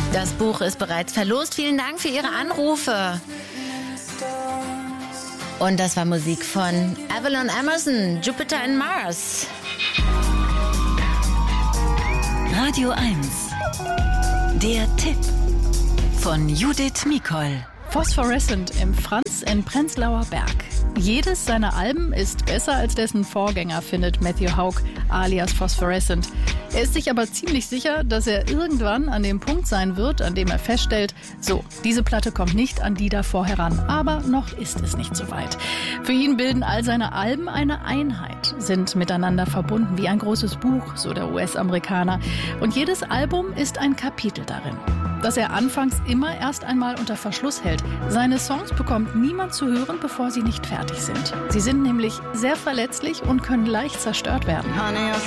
Das Buch ist bereits verlost. Vielen Dank für Ihre Anrufe. Und das war Musik von Avalon Emerson, Jupiter and Mars. Radio 1. Der Tipp von Judith Mikol. Phosphorescent im Franz in Prenzlauer Berg. Jedes seiner Alben ist besser als dessen Vorgänger, findet Matthew Haug alias Phosphorescent. Er ist sich aber ziemlich sicher, dass er irgendwann an dem Punkt sein wird, an dem er feststellt, so, diese Platte kommt nicht an die davor heran, aber noch ist es nicht so weit. Für ihn bilden all seine Alben eine Einheit, sind miteinander verbunden wie ein großes Buch, so der US-Amerikaner. Und jedes Album ist ein Kapitel darin, das er anfangs immer erst einmal unter Verschluss hält. Seine Songs bekommt niemand zu hören, bevor sie nicht fertig sind. Sie sind nämlich sehr verletzlich und können leicht zerstört werden. Honey,